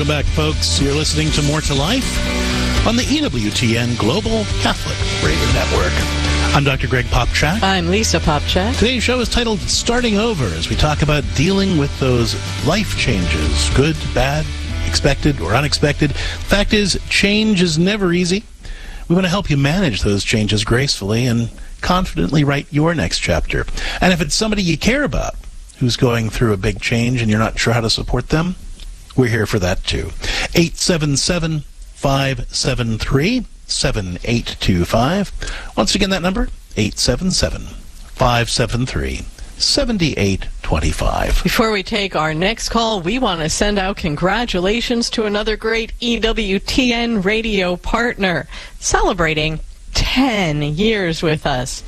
Welcome back, folks. You're listening to More to Life on the EWTN Global Catholic Radio Network. I'm Dr. Greg Popchak. I'm Lisa Popchak. Today's show is titled Starting Over, as we talk about dealing with those life changes, good, bad, expected, or unexpected. Fact is, change is never easy. We want to help you manage those changes gracefully and confidently write your next chapter. And if it's somebody you care about who's going through a big change and you're not sure how to support them, we're here for that too. 877-573-7825. Once again, that number, 877-573-7825. Before we take our next call, we want to send out congratulations to another great EWTN radio partner celebrating 10 years with us.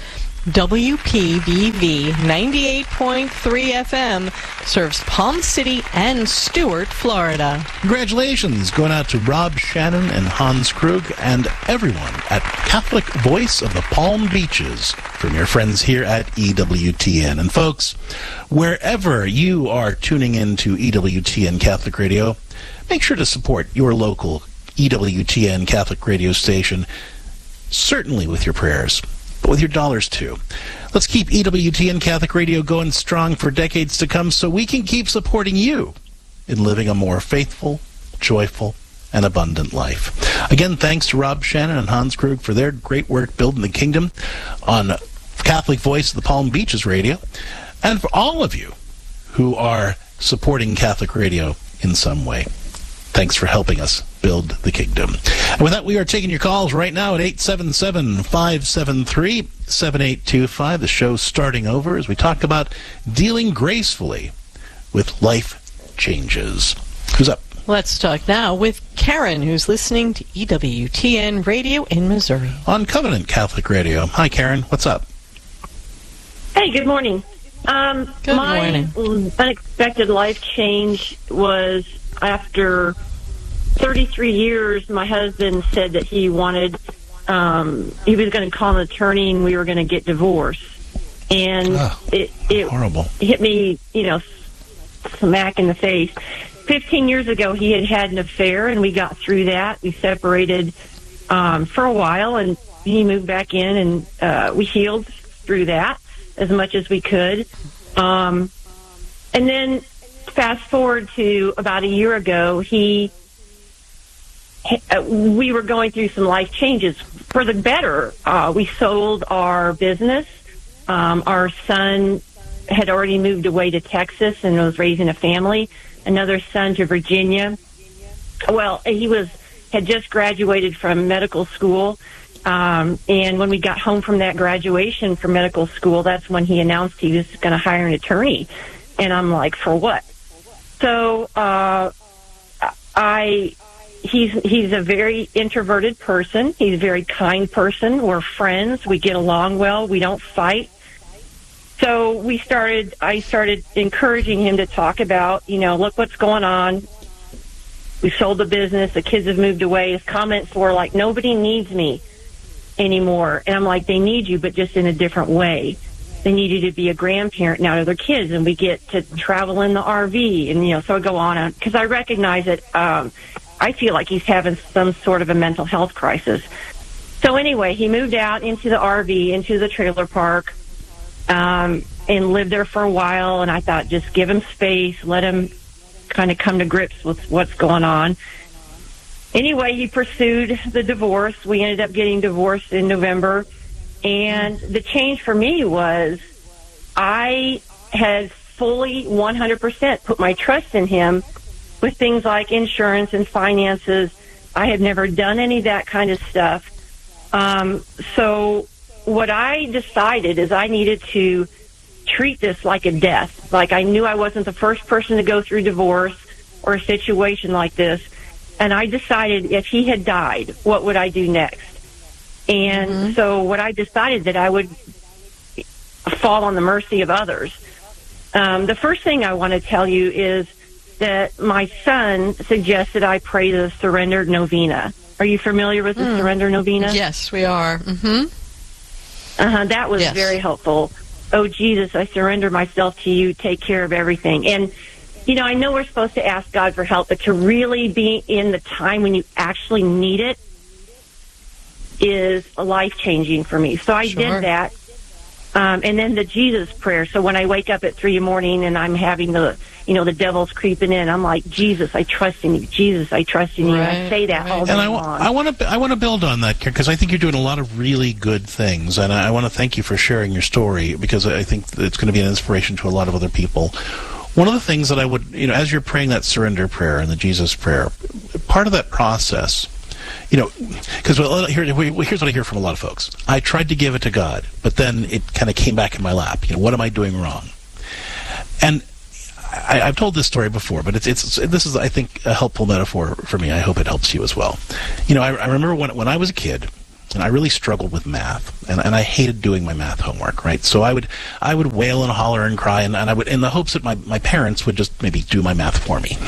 WPVV 98.3 FM serves Palm City and Stuart, Florida. Congratulations going out to Rob Shannon and Hans Krug and everyone at Catholic Voice of the Palm Beaches from your friends here at EWTN. And folks, wherever you are tuning in to EWTN Catholic Radio, make sure to support your local EWTN Catholic radio station, certainly with your prayers, but with your dollars too. Let's keep EWTN Catholic Radio going strong for decades to come so we can keep supporting you in living a more faithful, joyful, and abundant life. Again, thanks to Rob Shannon and Hans Krug for their great work building the kingdom on Catholic Voice of the Palm Beaches Radio, and for all of you who are supporting Catholic Radio in some way. Thanks for helping us build the kingdom. And with that, we are taking your calls right now at 877-573-7825. The show's starting over as we talk about dealing gracefully with life changes. Who's up? Let's talk now with Karen, who's listening to EWTN Radio in Missouri. On Covenant Catholic Radio. Hi, Karen. What's up? Hey, good morning. Good morning. My unexpected life change was after 33 years, my husband said that he wanted, he was going to call an attorney and we were going to get divorced. And it horrible. Hit me, smack in the face. 15 years ago, he had an affair and we got through that. We separated for a while and he moved back in and we healed through that as much as we could. And then fast forward to about a year ago, we were going through some life changes for the better. We sold our business. Our son had already moved away to Texas and was raising a family. Another son to Virginia. Well, he had just graduated from medical school. And when we got home from that graduation from medical school, that's when he announced he was going to hire an attorney. And I'm like, for what? So he's a very introverted person. He's a very kind person. We're friends. We get along well. We don't fight. So I started encouraging him to talk about, look what's going on. We sold the business. The kids have moved away. His comments were like, nobody needs me anymore. And I'm like, they need you, but just in a different way. They need you to be a grandparent now to their kids, and we get to travel in the RV. And, so I go on, because I recognize that I feel like he's having some sort of a mental health crisis. So anyway, he moved out into the RV, into the trailer park, and lived there for a while. And I thought, just give him space, let him kind of come to grips with what's going on. Anyway, he pursued the divorce. We ended up getting divorced in November. And the change for me was I had fully 100% put my trust in him with things like insurance and finances. I had never done any of that kind of stuff. So what I decided is I needed to treat this like a death. Like I knew I wasn't the first person to go through divorce or a situation like this. And I decided if he had died, what would I do next? And so what I decided that I would fall on the mercy of others. The first thing I want to tell you is that my son suggested I pray the Surrender Novena. Are you familiar with the Surrender Novena? Yes, we are. That was very helpful. Oh, Jesus, I surrender myself to you. Take care of everything. And I know we're supposed to ask God for help, but to really be in the time when you actually need it is life-changing for me. So I did that. And then the Jesus prayer. So when I wake up at 3 in the morning and I'm having the devil's creeping in, I'm like, Jesus, I trust in you. Jesus, I trust in you. Right, I say that all day long. I want to build on that, because I think you're doing a lot of really good things, and I want to thank you for sharing your story, because I think it's going to be an inspiration to a lot of other people. One of the things that I would, as you're praying that surrender prayer and the Jesus prayer, part of that process, because here's what I hear from a lot of folks. I tried to give it to God, but then it kind of came back in my lap. What am I doing wrong? And I've told this story before, but this is, I think, a helpful metaphor for me. I hope it helps you as well. I remember when I was a kid, and I really struggled with math, and I hated doing my math homework, right? So I would wail and holler and cry, and I would, in the hopes that my parents would just maybe do my math for me.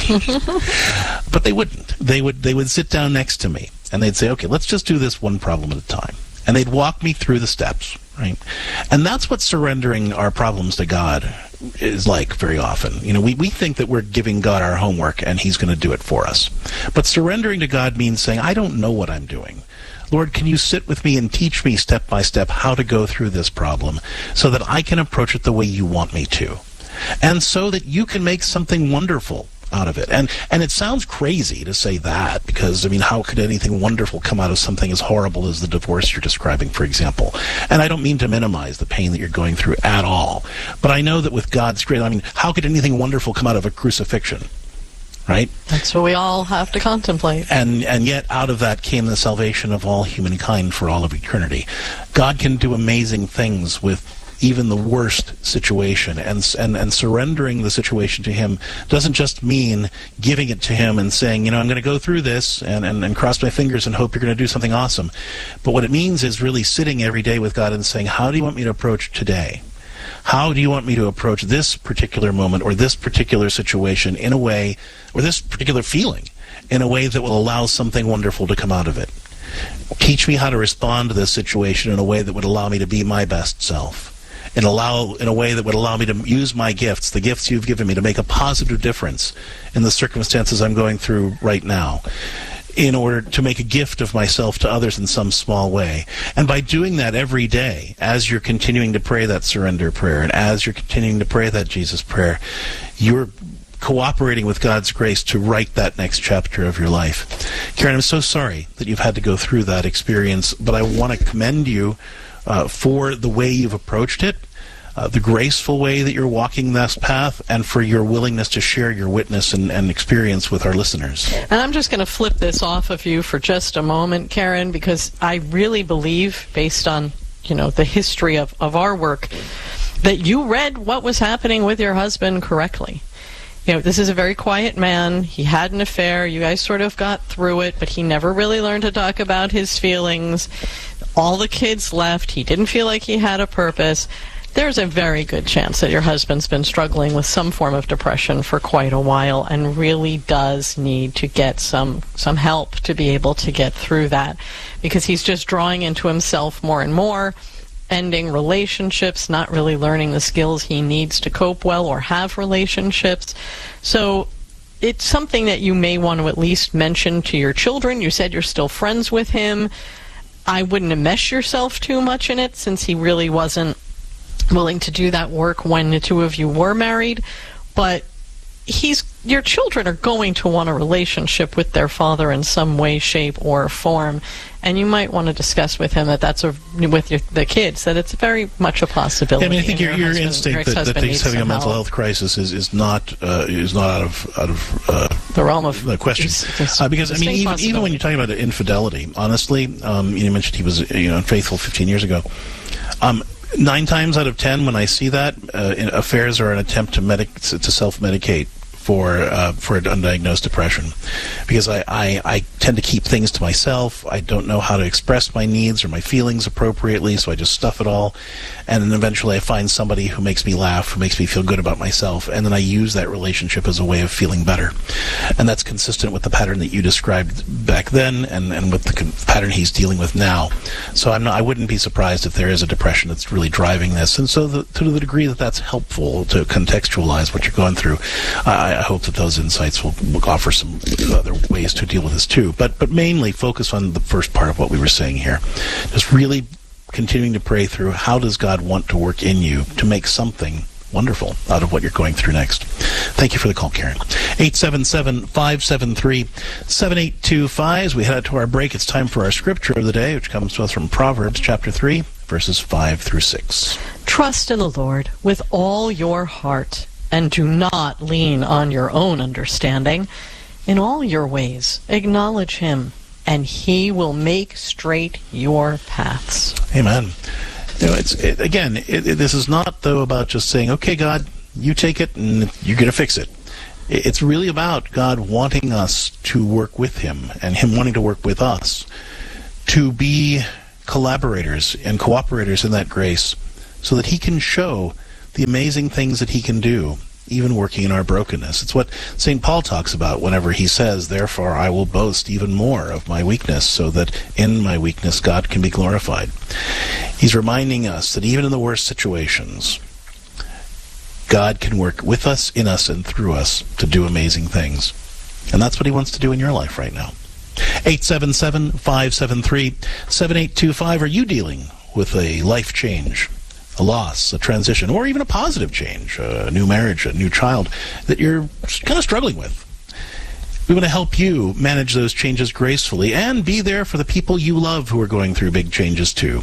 But they wouldn't. They would sit down next to me, and they'd say, okay, let's just do this one problem at a time. And they'd walk me through the steps, right? And that's what surrendering our problems to God is like very often. We think that we're giving God our homework and he's going to do it for us. But surrendering to God means saying, I don't know what I'm doing. Lord, can you sit with me and teach me step by step how to go through this problem so that I can approach it the way you want me to, and so that you can make something wonderful out of it. And it sounds crazy to say that, because, how could anything wonderful come out of something as horrible as the divorce you're describing, for example? And I don't mean to minimize the pain that you're going through at all, but I know that with God's grace, how could anything wonderful come out of a crucifixion? Right? That's what we all have to contemplate. And yet out of that came the salvation of all humankind for all of eternity. God can do amazing things with even the worst situation, and surrendering the situation to him doesn't just mean giving it to him and saying, I'm going to go through this and cross my fingers and hope you're going to do something awesome. But what it means is really sitting every day with God and saying, how do you want me to approach today? How do you want me to approach this particular moment or this particular situation in a way, or this particular feeling, in a way that will allow something wonderful to come out of it? Teach me how to respond to this situation in a way that would allow me to be my best self, and in a way that would allow me to use my gifts, the gifts you've given me, to make a positive difference in the circumstances I'm going through right now, in order to make a gift of myself to others in some small way. And by doing that every day, as you're continuing to pray that surrender prayer, and as you're continuing to pray that Jesus prayer, you're cooperating with God's grace to write that next chapter of your life. Karen, I'm so sorry that you've had to go through that experience, but I want to commend you for the way you've approached it, the graceful way that you're walking this path, and for your willingness to share your witness and experience with our listeners. And I'm just going to flip this off of you for just a moment, Karen, because I really believe, based on the history of our work, that you read what was happening with your husband correctly. This is a very quiet man. He had an affair. You guys sort of got through it, but he never really learned to talk about his feelings. All the kids left. He didn't feel like he had a purpose. There's a very good chance that your husband's been struggling with some form of depression for quite a while and really does need to get some help to be able to get through that, because he's just drawing into himself more and more, ending relationships, not really learning the skills he needs to cope well or have relationships. So it's something that you may want to at least mention to your children. You said you're still friends with him. I wouldn't enmesh yourself too much in it, since he really wasn't willing to do that work when the two of you were married. But your children are going to want a relationship with their father in some way, shape, or form, and you might want to discuss with him with the kids, that it's very much a possibility. I think your instinct that he's having a mental health crisis is not out of the realm of the question. Because even when you're talking about infidelity, honestly, you mentioned he was unfaithful 15 years ago. 9 times out of 10, when I see that, affairs are an attempt to self-medicate for undiagnosed depression, because I tend to keep things to myself. I don't know how to express my needs or my feelings appropriately, so I just stuff it all, and then eventually I find somebody who makes me laugh, who makes me feel good about myself, and then I use that relationship as a way of feeling better. And that's consistent with the pattern that you described back then, and with the pattern he's dealing with now. So I wouldn't be surprised if there is a depression that's really driving this. And so to the degree that that's helpful to contextualize what you're going through, I hope that those insights will offer some other ways to deal with this too. But mainly focus on the first part of what we were saying here. Just really continuing to pray through, how does God want to work in you to make something wonderful out of what you're going through next. Thank you for the call, Karen. 877-573-7825. As we head out to our break, it's time for our scripture of the day, which comes to us from Proverbs chapter 3, verses 5 through 6. Trust in the Lord with all your heart, and do not lean on your own understanding. In all your ways, acknowledge him, and he will make straight your paths. Amen. You know, this is not, though, about just saying, okay, God, you take it and you're going to fix it. It's really about God wanting us to work with him and him wanting to work with us, to be collaborators and cooperators in that grace so that he can show the amazing things that he can do, even working in our brokenness. It's what St. Paul talks about whenever he says, therefore I will boast even more of my weakness, so that in my weakness God can be glorified. He's reminding us that even in the worst situations, God can work with us, in us, and through us to do amazing things. And that's what he wants to do in your life right now. 877-573-7825. Are you dealing with a life change, a loss, a transition, or even a positive change, a new marriage, a new child that you're kind of struggling with? We want to help you manage those changes gracefully and be there for the people you love who are going through big changes too.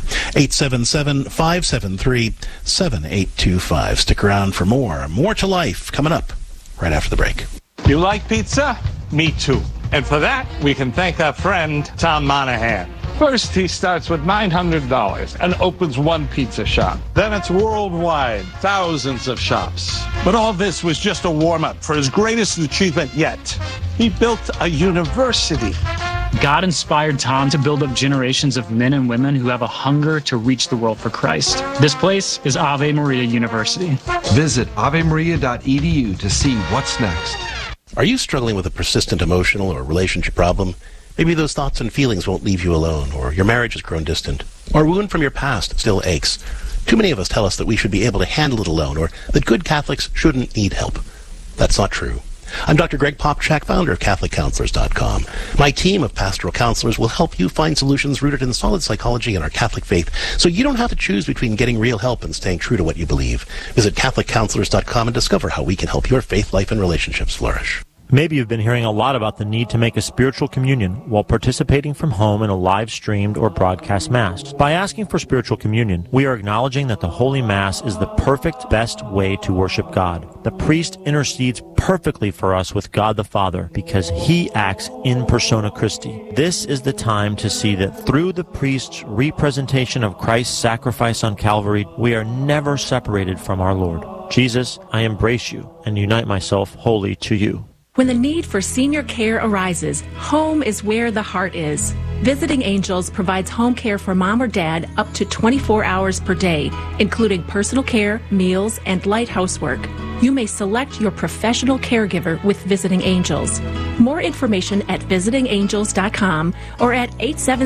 877-573-7825. Stick around for more. More to Life coming up right after the break. You like pizza? Me too. And for that, we can thank our friend, Tom Monahan. First, he starts with $900 and opens one pizza shop. Then it's worldwide, thousands of shops. But all this was just a warm-up for his greatest achievement yet. He built a university. God inspired Tom to build up generations of men and women who have a hunger to reach the world for Christ. This place is Ave Maria University. Visit avemaria.edu to see what's next. Are you struggling with a persistent emotional or relationship problem? Maybe those thoughts and feelings won't leave you alone, or your marriage has grown distant, or a wound from your past still aches. Too many of us tell us that we should be able to handle it alone, or that good Catholics shouldn't need help. That's not true. I'm Dr. Greg Popchak, founder of CatholicCounselors.com. My team of pastoral counselors will help you find solutions rooted in solid psychology and our Catholic faith, so you don't have to choose between getting real help and staying true to what you believe. Visit CatholicCounselors.com and discover how we can help your faith, life, and relationships flourish. Maybe you've been hearing a lot about the need to make a spiritual communion while participating from home in a live-streamed or broadcast Mass. By asking for spiritual communion, we are acknowledging that the Holy Mass is the perfect, best way to worship God. The priest intercedes perfectly for us with God the Father because he acts in persona Christi. This is the time to see that through the priest's representation of Christ's sacrifice on Calvary, we are never separated from our Lord. Jesus, I embrace you and unite myself wholly to you. When the need for senior care arises, home is where the heart is. Visiting Angels provides home care for mom or dad up to 24 hours per day, including personal care, meals, and light housework. You may select your professional caregiver with Visiting Angels. More information at visitingangels.com or at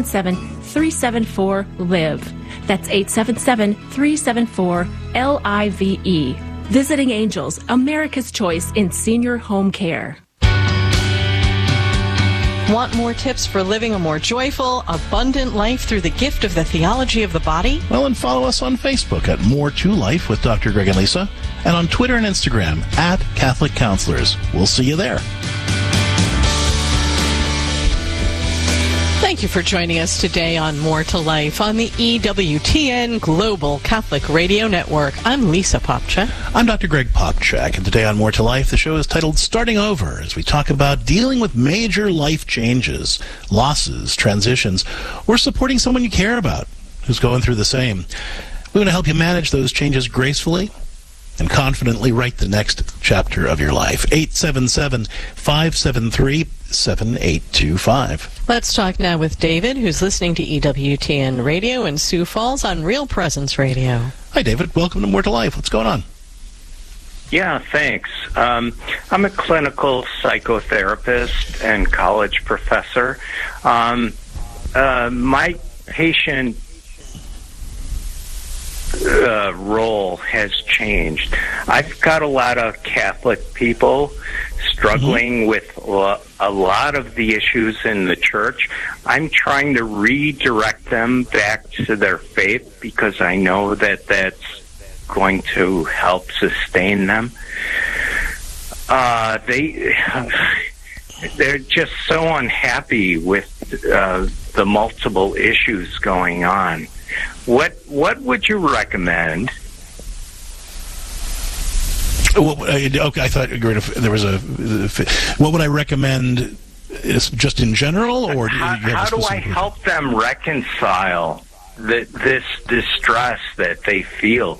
877-374-LIVE. That's 877-374-LIVE. Visiting Angels, America's choice in senior home care. Want more tips for living a more joyful, abundant life through the gift of the theology of the body? Well, and follow us on Facebook at More to Life with Dr. Greg and Lisa, and on Twitter and Instagram at Catholic Counselors. We'll see you there. Thank you for joining us today on More to Life on the EWTN Global Catholic Radio Network. I'm Lisa Popchak. I'm Dr. Greg Popchak, and today on More to Life, the show is titled Starting Over, as we talk about dealing with major life changes, losses, transitions, or supporting someone you care about who's going through the same. We want to help you manage those changes gracefully and confidently write the next chapter of your life. 877-573-7825. Let's talk now with David, who's listening to EWTN Radio in Sioux Falls on Real Presence Radio. Hi, David. Welcome to More to Life. What's going on? Yeah, thanks. I'm a clinical psychotherapist and college professor. My patient role has changed. I've got a lot of Catholic people struggling with a lot of the issues in the church. I'm trying to redirect them back to their faith because I know that that's going to help sustain them. They're just so unhappy with the multiple issues going on. What would you recommend? Okay, I thought there was what would I recommend? Is just in general, or how do I help them reconcile this distress that they feel?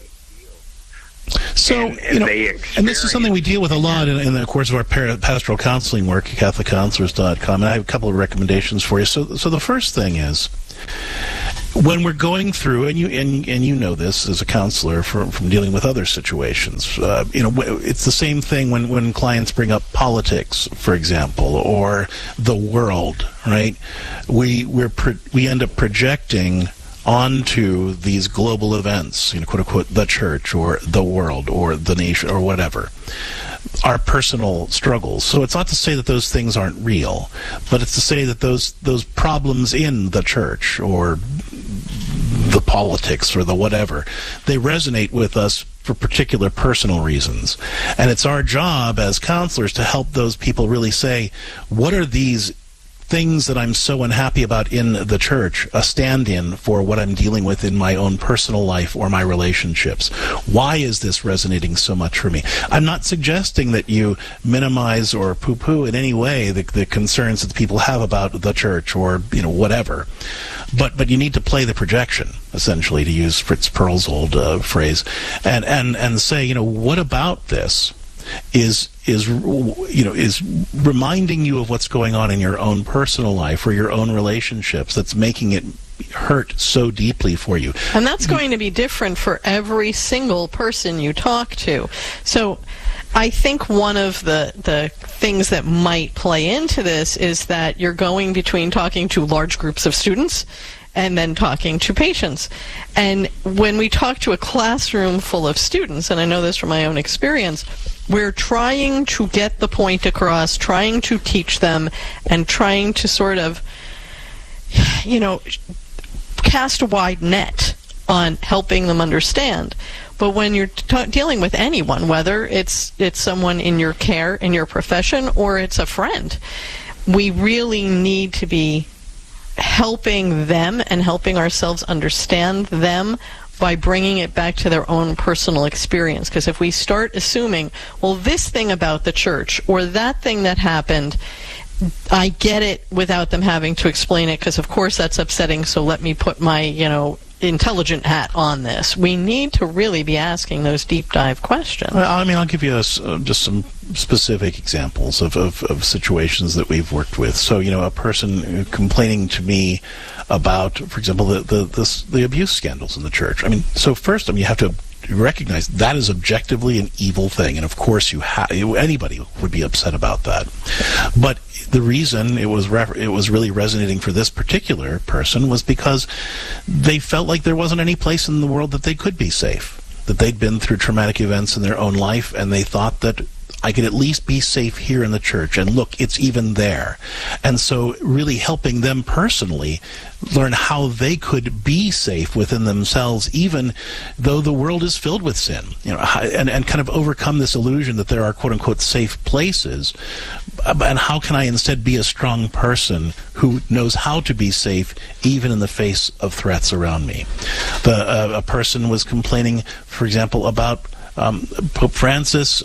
So, and this is something we deal with a lot in the course of our pastoral counseling work at CatholicCounselors.com, and I have a couple of recommendations for you. So the first thing is, when we're going through, and you know this as a counselor from dealing with other situations, it's the same thing when clients bring up politics, for example, or the world, right? We end up projecting onto these global events, quote unquote, the church or the world or the nation or whatever, our personal struggles. So it's not to say that those things aren't real, but it's to say that those problems in the church or the politics or the whatever, they resonate with us for particular personal reasons. And it's our job as counselors to help those people really say, what are these things that I'm so unhappy about in the church a stand-in for what I'm dealing with in my own personal life or my relationships? Why is this resonating so much for me? I'm not suggesting that you minimize or poo-poo in any way the concerns that people have about the church or whatever, but you need to play the projection, essentially, to use Fritz Perl's old phrase, and say, what about this is reminding you of what's going on in your own personal life or your own relationships that's making it hurt so deeply for you. And that's going to be different for every single person you talk to. So I think one of the things that might play into this is that you're going between talking to large groups of students and then talking to patients. And when we talk to a classroom full of students, and I know this from my own experience, we're trying to get the point across, trying to teach them, and trying to sort of, cast a wide net on helping them understand. But when you're dealing with anyone, whether it's someone in your care, in your profession, or it's a friend, we really need to be helping them and helping ourselves understand them by bringing it back to their own personal experience. Because if we start assuming, well, this thing about the church or that thing that happened, I get it without them having to explain it, because of course that's upsetting, so let me put my, intelligent hat on this. We need to really be asking those deep dive questions. Well, I'll give you just some specific examples of situations that we've worked with. So, a person complaining to me about, for example, the abuse scandals in the church. So first, you have to recognize that is objectively an evil thing, and of course anybody would be upset about that. But the reason it was really resonating for this particular person was because they felt like there wasn't any place in the world that they could be safe, that they'd been through traumatic events in their own life, and they thought that I could at least be safe here in the church, and look, it's even there. And so really helping them personally learn how they could be safe within themselves, even though the world is filled with sin, and kind of overcome this illusion that there are quote-unquote safe places. And how can I instead be a strong person who knows how to be safe even in the face of threats around me? A person was complaining, for example, about Pope Francis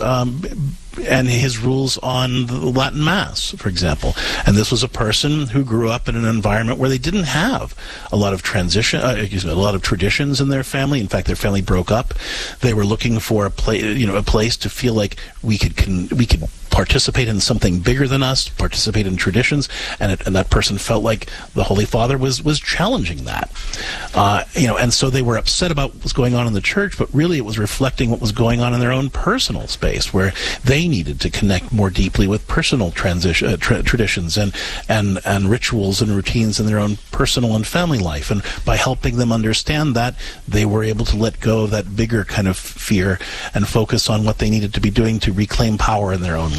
and his rules on the Latin Mass, for example. And this was a person who grew up in an environment where they didn't have a lot of a lot of traditions in their family. In fact, their family broke up. They were looking for a place to feel like we could participate in something bigger than us, participate in traditions, and that person felt like the Holy Father was challenging that. And so they were upset about what was going on in the church, but really it was reflecting what was going on in their own personal space, where they needed to connect more deeply with personal traditions and rituals and routines in their own personal and family life. And by helping them understand that, they were able to let go of that bigger kind of fear and focus on what they needed to be doing to reclaim power in their own life.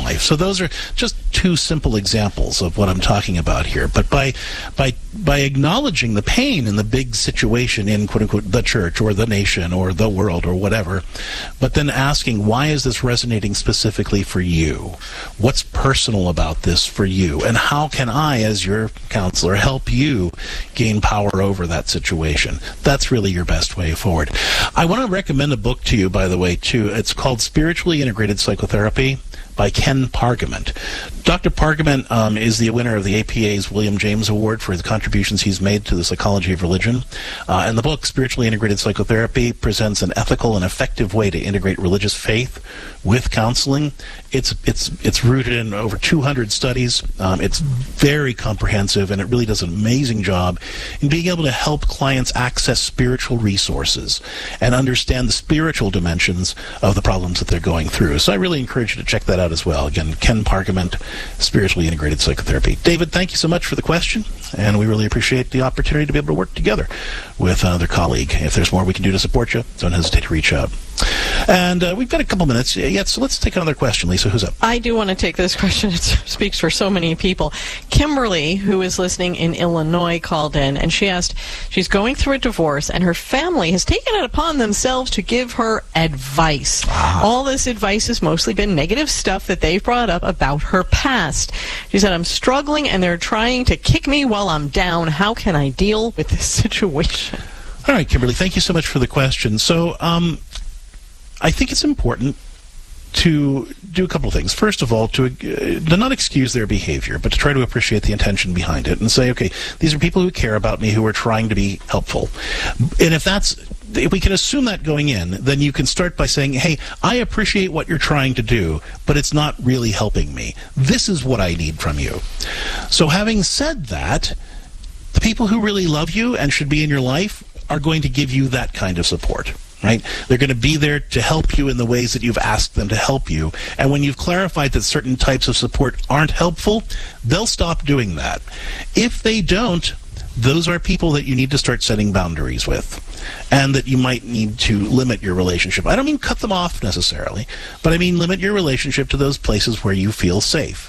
life. So those are just two simple examples of what I'm talking about here. But by acknowledging the pain in the big situation in, quote unquote, the church or the nation or the world or whatever, but then asking, why is this resonating specifically for you? What's personal about this for you? And how can I, as your counselor, help you gain power over that situation? That's really your best way forward. I want to recommend a book to you, by the way, too. It's called Spiritually Integrated Psychotherapy by Ken Pargament. Dr. Pargament is the winner of the APA's William James Award for the contributions he's made to the psychology of religion. And the book, Spiritually Integrated Psychotherapy, presents an ethical and effective way to integrate religious faith with counseling. It's rooted in over 200 studies. It's very comprehensive, and it really does an amazing job in being able to help clients access spiritual resources and understand the spiritual dimensions of the problems that they're going through. So I really encourage you to check that out as well. Again, Ken Pargament, Spiritually Integrated Psychotherapy. David, thank you so much for the question, and we really appreciate the opportunity to be able to work together with another colleague. If there's more we can do to support you, don't hesitate to reach out. And we've got a couple minutes yet, so let's take another question. Lisa, who's up? I do want to take this question. It speaks for so many people. Kimberly, who is listening in Illinois, called in, and she asked, she's going through a divorce, and her family has taken it upon themselves to give her advice. All this advice has mostly been negative stuff that they've brought up about her past. She said, I'm struggling, and they're trying to kick me while I'm down. How can I deal with this situation? All right, Kimberly, thank you so much for the question. So, I think it's important to do a couple of things. First of all, to not excuse their behavior, but to try to appreciate the intention behind it and say, okay, these are people who care about me, who are trying to be helpful. And if we can assume that going in, then you can start by saying, hey, I appreciate what you're trying to do, but it's not really helping me. This is what I need from you. So having said that, the people who really love you and should be in your life are going to give you that kind of support. Right? They're going to be there to help you in the ways that you've asked them to help you. And when you've clarified that certain types of support aren't helpful, they'll stop doing that. If they don't, those are people that you need to start setting boundaries with, and that you might need to limit your relationship. I don't mean cut them off necessarily, but I mean limit your relationship to those places where you feel safe.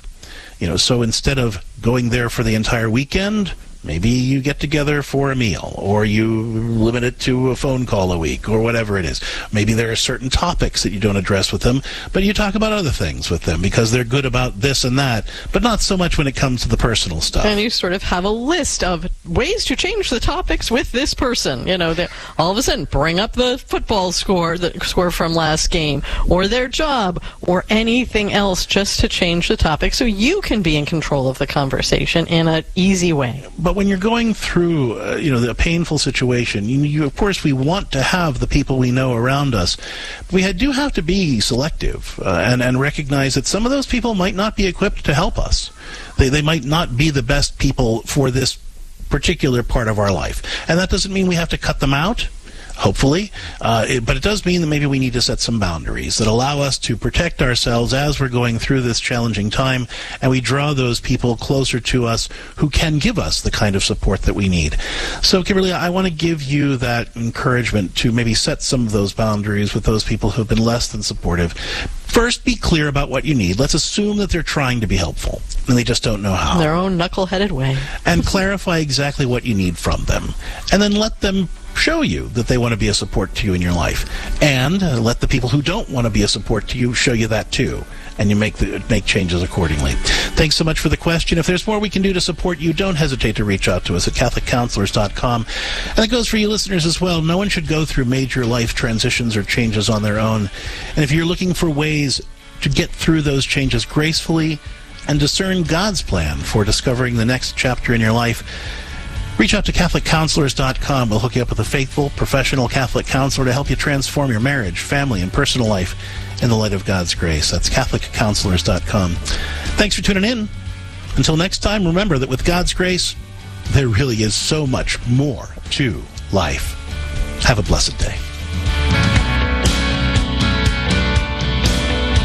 So instead of going there for the entire weekend, maybe you get together for a meal, or you limit it to a phone call a week, or whatever it is. Maybe there are certain topics that you don't address with them, but you talk about other things with them because they're good about this and that, but not so much when it comes to the personal stuff. And you sort of have a list of ways to change the topics with this person. All of a sudden bring up the football score, the score from last game, or their job, or anything else, just to change the topic so you can be in control of the conversation in an easy way. But when you're going through, a painful situation, of course, we want to have the people we know around us. We do have to be selective and recognize that some of those people might not be equipped to help us. They might not be the best people for this particular part of our life. And that doesn't mean we have to cut them out. Hopefully, but it does mean that maybe we need to set some boundaries that allow us to protect ourselves as we're going through this challenging time, and we draw those people closer to us who can give us the kind of support that we need. So, Kimberly, I want to give you that encouragement to maybe set some of those boundaries with those people who have been less than supportive. First, be clear about what you need. Let's assume that they're trying to be helpful, and they just don't know how. Their own knuckle-headed way. And clarify exactly what you need from them. And then let them show you that they want to be a support to you in your life. And let the people who don't want to be a support to you show you that too. And you make changes accordingly. Thanks so much for the question. If there's more we can do to support you, don't hesitate to reach out to us at CatholicCounselors.com. And it goes for you listeners as well. No one should go through major life transitions or changes on their own. And if you're looking for ways to get through those changes gracefully and discern God's plan for discovering the next chapter in your life, reach out to CatholicCounselors.com. We'll hook you up with a faithful, professional Catholic counselor to help you transform your marriage, family, and personal life in the light of God's grace. That's CatholicCounselors.com. Thanks for tuning in. Until next time, remember that with God's grace, there really is so much more to life. Have a blessed day.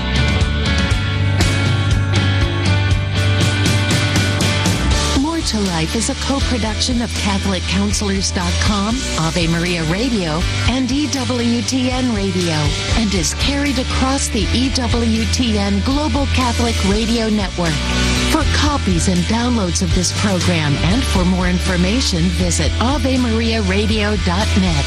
More to life. Life is a co-production of CatholicCounselors.com, Ave Maria Radio, and EWTN Radio, and is carried across the EWTN Global Catholic Radio Network. For copies and downloads of this program and for more information, visit AveMariaRadio.net.